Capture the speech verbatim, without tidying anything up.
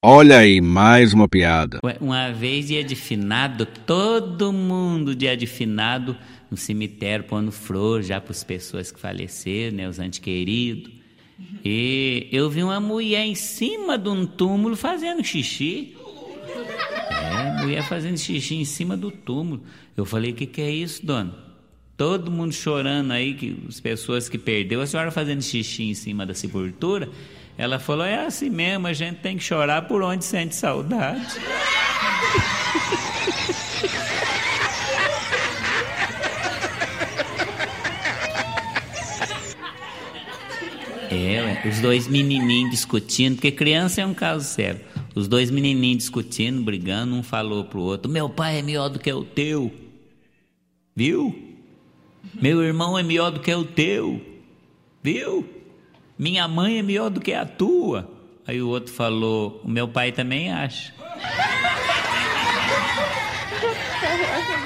Olha aí, mais uma piada. Ué, uma vez dia de finado, todo mundo dia de finado no cemitério pondo flor já para as pessoas que faleceram, né, os entes queridos. E eu vi uma mulher em cima de um túmulo fazendo xixi. É, mulher fazendo xixi em cima do túmulo. Eu falei, o que, que é isso, dona? Todo mundo chorando aí, que as pessoas que perdeu, a senhora fazendo xixi em cima da sepultura. Ela falou, é assim mesmo, a gente tem que chorar por onde sente saudade. É, ué, os dois menininhos discutindo, porque criança é um caso sério. Os dois menininhos discutindo, brigando, um falou pro outro, meu pai é melhor do que o teu. Viu? Meu irmão é melhor do que o teu. Viu? Minha mãe é melhor do que a tua. Aí o outro falou, o meu pai também acha.